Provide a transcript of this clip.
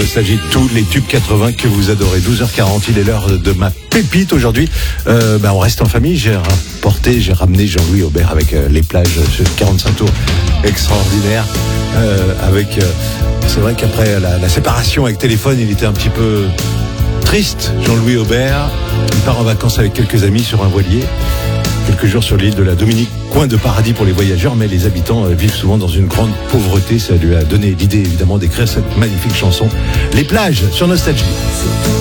Nostalgie, tous les tubes 80 que vous adorez. 12h40, il est l'heure de ma pépite aujourd'hui. On reste en famille. J'ai ramené Jean-Louis Aubert avec les plages, 45 tours extraordinaires. C'est vrai qu'après la séparation avec Téléphone, il était un petit peu triste, Jean-Louis Aubert. Il part en vacances avec quelques amis sur un voilier. Quelques jours sur l'île de la Dominique, coin de paradis pour les voyageurs, mais les habitants vivent souvent dans une grande pauvreté. Ça lui a donné l'idée évidemment d'écrire cette magnifique chanson, Les plages sur Nostalgie.